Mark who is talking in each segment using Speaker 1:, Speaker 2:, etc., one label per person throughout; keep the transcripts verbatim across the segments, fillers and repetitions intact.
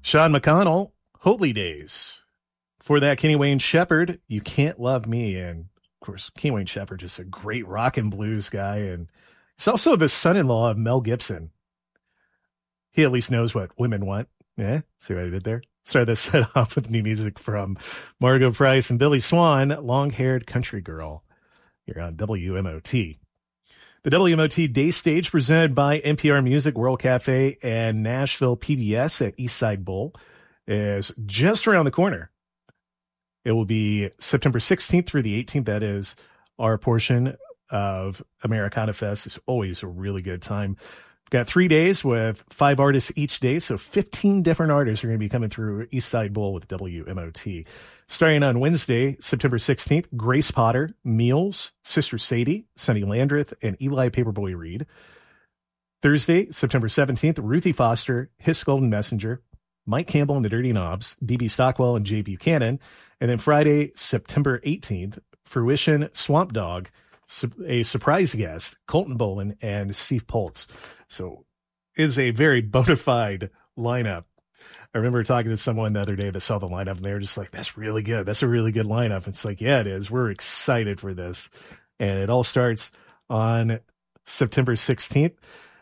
Speaker 1: Sean McConnell, Holy Days. For that, Kenny Wayne Shepherd, You Can't Love Me. And of course, Kenny Wayne Shepherd, just a great rock and blues guy. And he's also the son-in-law of Mel Gibson. He at least knows what women want. Yeah, see what I did there? Started this set off with new music from Margo Price and Billy Swan, Long-Haired Country Girl, here on W M O T. The W M O T Day Stage presented by N P R Music, World Cafe, and Nashville P B S at Eastside Bowl is just around the corner. It will be September sixteenth through the eighteenth. That is our portion of Americana Fest. It's always a really good time. We've got three days with five artists each day, so fifteen different artists are going to be coming through Eastside Bowl with W M O T. Starting on Wednesday, September sixteenth, Grace Potter, Meals, Sister Sadie, Sonny Landreth, and Eli Paperboy Reed. Thursday, September seventeenth, Ruthie Foster, His Golden Messenger, Mike Campbell and the Dirty Knobs, B B Stockwell and Jay Buchanan. And then Friday, September eighteenth, Fruition, Swamp Dogg, a surprise guest, Colton Bolin and Steve Poltz. So is a very bona fide lineup. I remember talking to someone the other day that saw the lineup and they were just like, that's really good. That's a really good lineup. It's like, yeah, it is. We're excited for this. And it all starts on September sixteenth.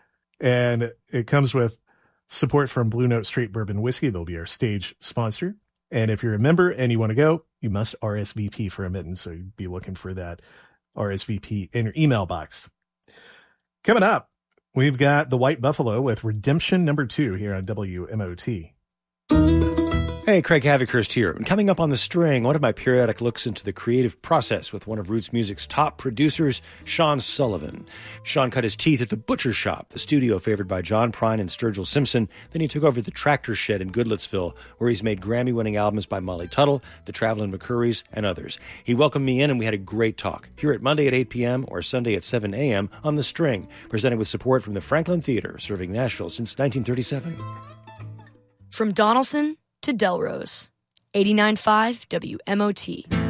Speaker 1: And it comes with support from Blue Note Straight Bourbon Whiskey. They'll be our stage sponsor. And if you're a member and you want to go, you must R S V P for admittance. So you'd be looking for that R S V P in your email box. Coming up, we've got the White Buffalo with Redemption Number Two here on W M O T.
Speaker 2: Hey, Craig Havikhurst here. And coming up on The String, one of my periodic looks into the creative process with one of Roots Music's top producers, Sean Sullivan. Sean cut his teeth at the Butcher Shop, the studio favored by John Prine and Sturgill Simpson. Then he took over the Tractor Shed in Goodlettsville, where he's made Grammy-winning albums by Molly Tuttle, the Travelin' McCurries, and others. He welcomed me in, and we had a great talk. Here at Monday at eight p.m. or Sunday at seven a.m. on The String, presented with support from the Franklin Theater, serving Nashville since nineteen thirty-seven.
Speaker 3: From Donaldson to Delrose, eighty-nine point five W M O T.